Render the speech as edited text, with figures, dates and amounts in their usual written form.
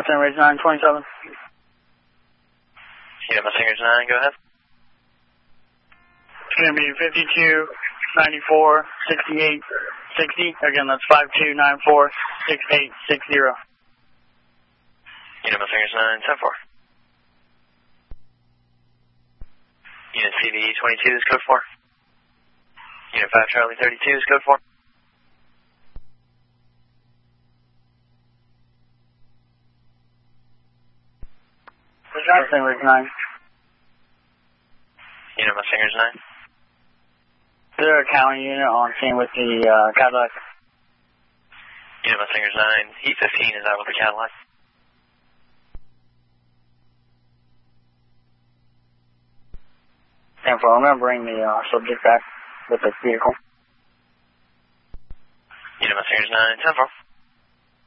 Mustang Ridge 927. Unit Mustang Ridge 9, go ahead. It's going to be 52, 94, 68, 60. Again, that's 52, 94, 68, 60. Unit Mustang Ridge 9, 10-4. Unit CVE 22 is code 4. Unit 5 Charlie 32 is code 4. Mustang Ridge 9. Unit Mustang Ridge 9. Is there a county unit on scene with the Cadillac? Unit Mustang Ridge 9, Heat 15 is out with the Cadillac. And for remembering the subject back with the vehicle. Unit Mustang Ridge 9, 10-4.